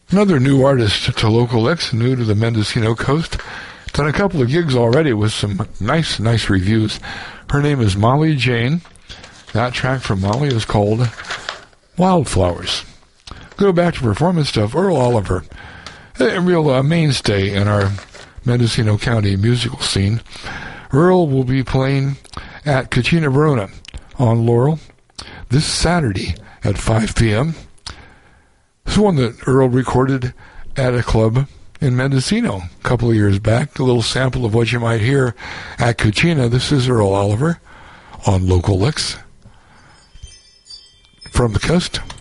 Another new artist to Local X, new to the Mendocino coast. Done a couple of gigs already with some nice reviews. Her name is Molly Jane. That track from Molly is called Wildflowers. Go back to performance stuff. Earl Oliver, a real mainstay in our Mendocino County musical scene. Earl will be playing at Cucina Verona on Laurel this Saturday at 5 p.m. This is one that Earl recorded at a club in Mendocino a couple of years back. A little sample of what you might hear at Cucina. This is Earl Oliver on Local Licks from the coast.